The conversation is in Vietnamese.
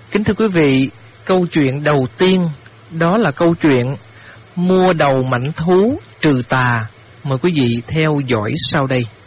Kính thưa quý vị, câu chuyện đầu tiên đó là câu chuyện mua đầu mãnh thú trừ tà. Mời quý vị theo dõi sau đây.